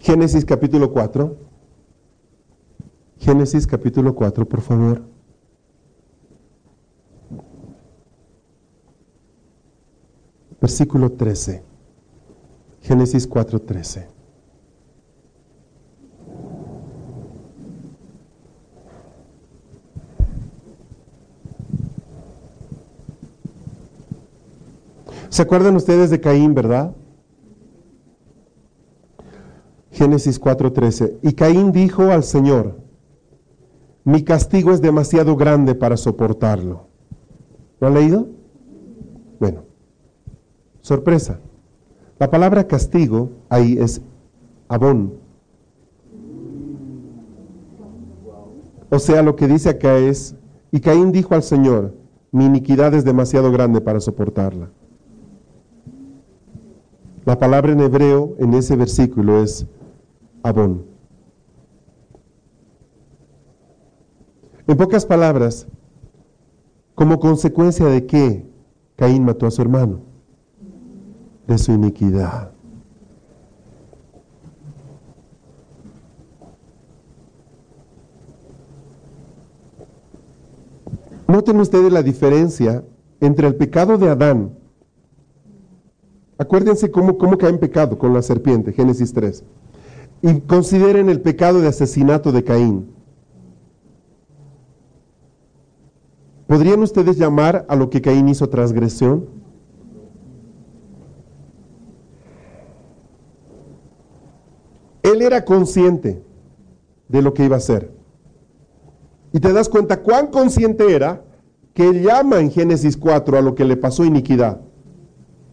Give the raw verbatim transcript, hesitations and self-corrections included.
Génesis capítulo cuatro. Génesis capítulo cuatro, por favor. Versículo trece. Génesis cuatro, trece. ¿Se acuerdan ustedes de Caín, verdad? Génesis cuatro, trece. Y Caín dijo al Señor: mi castigo es demasiado grande para soportarlo. ¿Lo han leído? Bueno, sorpresa. La palabra castigo ahí es abón. O sea, lo que dice acá es: y Caín dijo al Señor, mi iniquidad es demasiado grande para soportarla. La palabra en hebreo en ese versículo es abón. En pocas palabras, ¿como consecuencia de qué Caín mató a su hermano? De su iniquidad. Noten ustedes la diferencia entre el pecado de Adán. Acuérdense cómo, cómo cae en pecado con la serpiente, Génesis tres. Y consideren el pecado de asesinato de Caín. ¿Podrían ustedes llamar a lo que Caín hizo transgresión? Él era consciente de lo que iba a hacer. Y te das cuenta cuán consciente era que él llama en Génesis cuatro a lo que le pasó iniquidad.